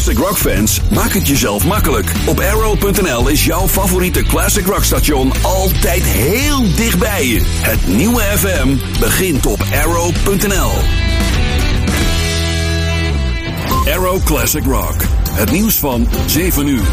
Classic Rock fans, maak het jezelf makkelijk. Op Arrow.nl is jouw favoriete Classic Rock station altijd heel dichtbij je. Het nieuwe FM begint op Arrow.nl. Arrow Classic Rock. Het nieuws van 7 uur.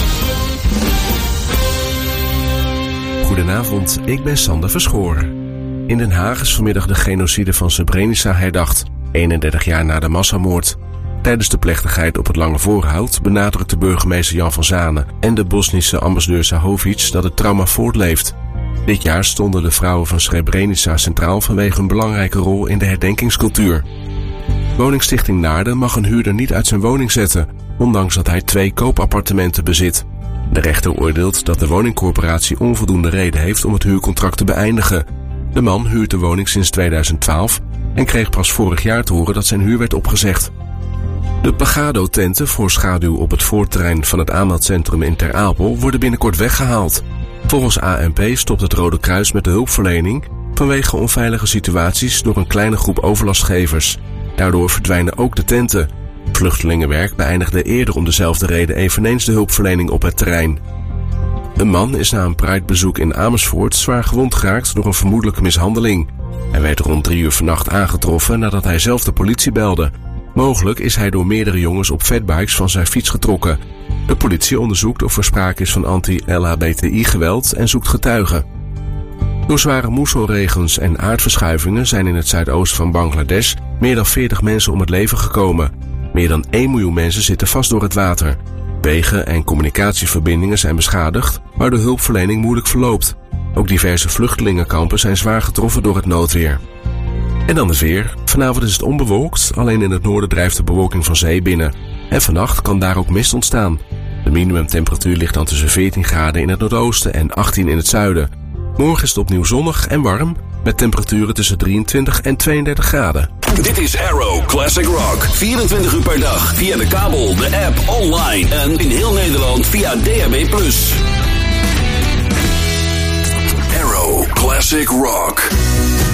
Goedenavond, ik ben Sander Verschoor. In Den Haag is vanmiddag de genocide van Srebrenica herdacht, 31 jaar na de massamoord. Tijdens de plechtigheid op het Lange Voorhout benadrukte burgemeester Jan van Zanen en de Bosnische ambassadeur Sahovic dat het trauma voortleeft. Dit jaar stonden de vrouwen van Srebrenica centraal vanwege een belangrijke rol in de herdenkingscultuur. Woningstichting Naarden mag een huurder niet uit zijn woning zetten, ondanks dat hij 2 koopappartementen bezit. De rechter oordeelt dat de woningcorporatie onvoldoende reden heeft om het huurcontract te beëindigen. De man huurt de woning sinds 2012 en kreeg pas vorig jaar te horen dat zijn huur werd opgezegd. De Pagado-tenten voor schaduw op het voorterrein van het aanmeldcentrum in Ter Apel worden binnenkort weggehaald. Volgens ANP stopt het Rode Kruis met de hulpverlening vanwege onveilige situaties door een kleine groep overlastgevers. Daardoor verdwijnen ook de tenten. Vluchtelingenwerk beëindigde eerder om dezelfde reden eveneens de hulpverlening op het terrein. Een man is na een Pride-bezoek in Amersfoort zwaar gewond geraakt door een vermoedelijke mishandeling. Hij werd rond 3 uur vannacht aangetroffen nadat hij zelf de politie belde. Mogelijk is hij door meerdere jongens op fatbikes van zijn fiets getrokken. De politie onderzoekt of er sprake is van anti-LHBTI-geweld en zoekt getuigen. Door zware moesselregens en aardverschuivingen zijn in het zuidoosten van Bangladesh meer dan 40 mensen om het leven gekomen. Meer dan 1 miljoen mensen zitten vast door het water. Wegen en communicatieverbindingen zijn beschadigd, waardoor hulpverlening moeilijk verloopt. Ook diverse vluchtelingenkampen zijn zwaar getroffen door het noodweer. En dan het weer. Vanavond is het onbewolkt, alleen in het noorden drijft de bewolking van zee binnen. En vannacht kan daar ook mist ontstaan. De minimumtemperatuur ligt dan tussen 14 graden in het noordoosten en 18 in het zuiden. Morgen is het opnieuw zonnig en warm, met temperaturen tussen 23 en 32 graden. Dit is Arrow Classic Rock. 24 uur per dag via de kabel, de app, online en in heel Nederland via DAB+. Arrow Classic Rock.